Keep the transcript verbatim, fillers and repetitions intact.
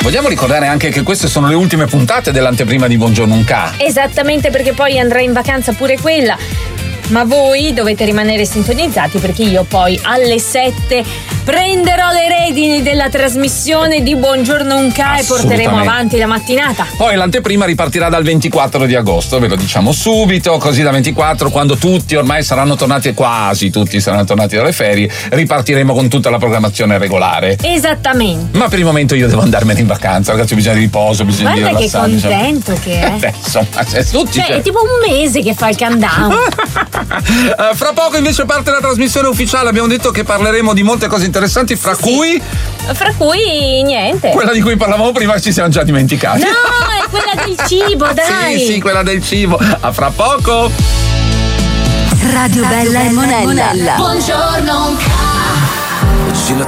Vogliamo ricordare anche che queste sono le ultime puntate dell'anteprima di Buongiorno Unca. Esattamente, perché poi andrà in vacanza pure quella. Ma voi dovete rimanere sintonizzati, perché io poi alle sette prenderò le redini della trasmissione di Buongiorno Unca e porteremo avanti la mattinata. Poi l'anteprima ripartirà dal ventiquattro di agosto, ve lo diciamo subito, così da ventiquattro, quando tutti ormai saranno tornati, quasi tutti saranno tornati dalle ferie, ripartiremo con tutta la programmazione regolare. Esattamente. Ma per il momento io devo andarmene in vacanza, ragazzi, ho bisogno di riposo, ho bisogno Guarda di rilassarmi. Guarda che contento cioè. che è. Beh, insomma, cioè, tutti, cioè, cioè. è tipo un mese che fa il countdown. uh, fra poco invece parte la trasmissione ufficiale, abbiamo detto che parleremo di molte cose interessanti, fra sì, cui fra cui niente, quella di cui parlavamo prima ci siamo già dimenticati. No, è quella del cibo, dai. Sì, sì, quella del cibo. A fra poco. Radio Bella e Monella. Buongiorno Unca.